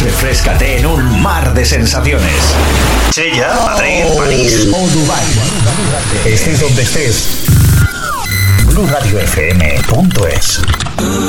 Refréscate en un mar de sensaciones. Sella, Madrid, París o Dubái. Estés donde estés. BluRadioFM.es.